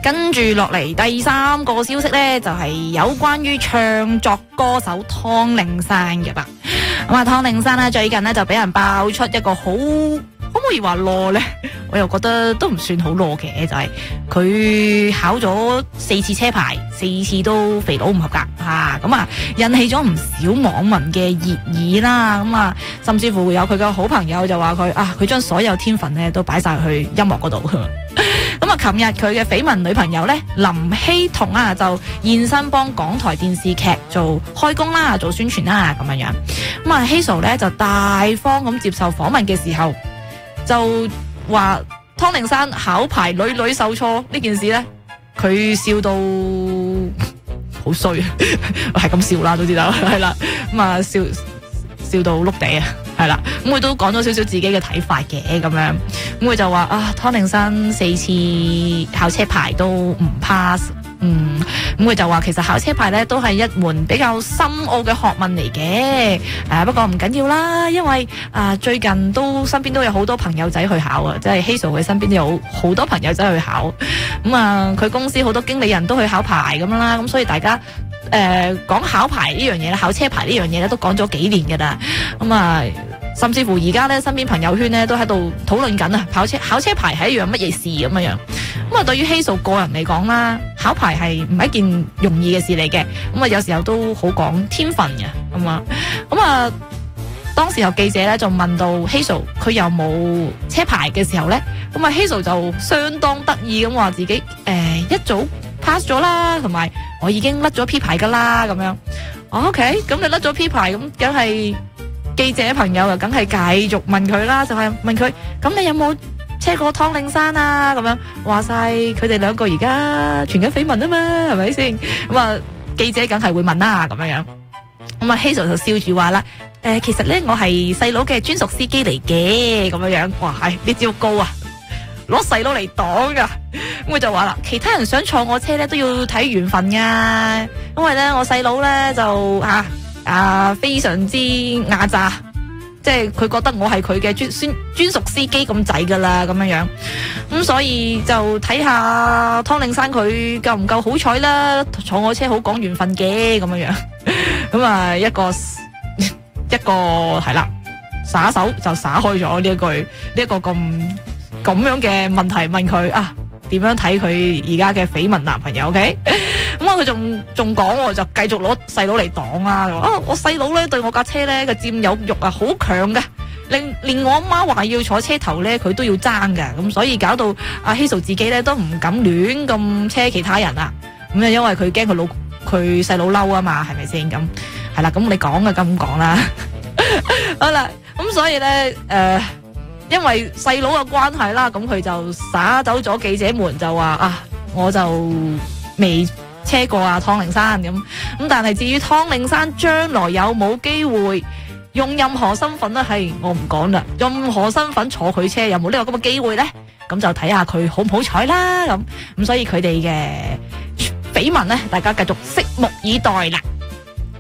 跟住落嚟第三個消息呢，就係有關於唱作歌手湯令山嘅吧。咁啊，湯令山呢，最近呢就俾人爆出一個好，可唔可以話囉呢？我又覺得都唔算好囉嘅，就係佢考咗4次車牌，4次都肥佬唔合格吓，咁啊引起咗唔少網民嘅熱議啦。咁啊，甚至乎有佢嘅好朋友就話佢將所有天分呢都擺晒去音樂嗰度。咁啊，琴日佢嘅緋聞女朋友呢，林希彤啊，就現身幫港台電視劇做開工啦，做宣傳啦，咁樣樣。咁啊，Hazel呢就大方咁接受訪問嘅時候，就話湯令山考牌屢屢受挫呢件事呢，佢笑到好衰，係咁笑啦，都知道係啦。咁啊，笑到碌地啊！係啦，咁佢都講咗少少自己嘅睇法嘅咁樣，咁佢就話湯令山4次考車牌都唔 pass，咁佢就話其實考車牌咧都係一門比較深奧嘅學問嚟嘅，不過唔緊要啦，因為最近都身邊都有好多朋友仔去考啊，即係 Hazel 佢身邊都有好多朋友仔去考，咁佢公司好多經理人都去考牌咁啦，咁所以大家講考牌呢樣嘢咧，考車牌呢樣嘢咧都講咗幾年噶啦，咁啊，甚至乎而家咧身邊朋友圈咧都喺度討論緊啊，考車牌係一樣乜嘢事咁樣。咁啊，對於 Hazel 個人嚟講啦，考牌係唔係一件容易嘅事嚟嘅，咁啊有時候都好講天分嘅，咁啊當時候記者咧就問到 Hazel 佢有冇車牌嘅時候咧，咁啊 Hazel 就相當得意咁話自己一早 pass 咗啦，同埋我已經甩咗 P 牌噶啦咁樣。OK， 咁你甩咗 P 牌，咁梗係記者朋友又梗係繼續問佢啦，就係問佢咁你有冇車過湯令山啊？咁樣話晒佢哋兩個而家傳緊緋聞啊嘛，係咪先？咁啊記者梗係會問啦，咁樣樣。咁啊 Hazel 就笑住話啦，其實咧我係細佬嘅專屬司機嚟嘅，咁樣樣。哇，係呢招高啊！攞細佬嚟擋噶，咁佢就話啦，其他人想坐我車咧都要睇緣分噶，因為咧我細佬咧就非常之壓榨，即係佢覺得我係佢嘅專屬司機咁滯噶啦，咁樣樣，咁所以就睇下湯令山佢夠唔夠好彩啦，坐我車好講緣分嘅，咁樣樣，咁啊一個係啦，耍手就耍開咗呢一個咁樣嘅問題，問佢點樣睇佢而家嘅緋聞男朋友 ？OK， 咁佢仲講，就繼續攞細佬嚟擋啦。我細佬咧對我架車咧嘅佔有欲好強嘅，連我阿媽話要坐車頭咧，佢都要爭嘅。咁所以搞到阿 Hazel 自己咧都唔敢亂咁車其他人啊。咁因為佢驚佢細佬嬲啊嘛，係咪先？咁係啦，咁你講嘅咁講啦。好啦，咁所以咧因為細佬嘅關係啦，咁佢就灑走咗記者們，就話我就未車過湯令山咁，但係至於湯令山將來有冇機會用任何身份咧，係我唔講啦，任何身份坐佢車有冇呢個咁嘅機會咧，咁就睇下佢好唔好彩啦，咁所以佢哋嘅緋聞咧，大家繼續拭目以待啦。